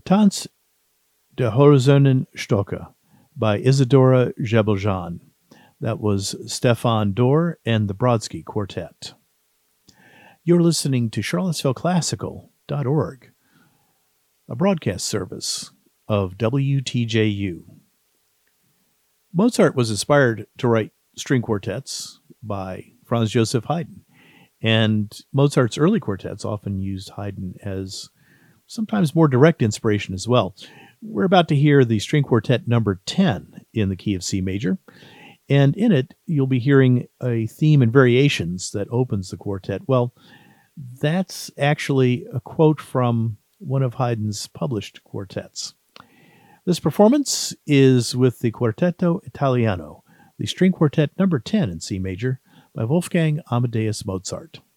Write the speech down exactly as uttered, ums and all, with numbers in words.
Tanz der horizontalen Stücke by Isadora Gebeljan. That was Stefan Dorr and the Brodsky Quartet. You're listening to Charlottesville Classical dot org, a broadcast service of W T J U. Mozart was inspired to write string quartets by Franz Joseph Haydn, and Mozart's early quartets often used Haydn as sometimes more direct inspiration as well. We're about to hear the string quartet number ten in the key of C major, and in it you'll be hearing a theme and variations that opens the quartet. Well, that's actually a quote from one of Haydn's published quartets. This performance is with the Quartetto Italiano, the string quartet number ten in C major by Wolfgang Amadeus Mozart.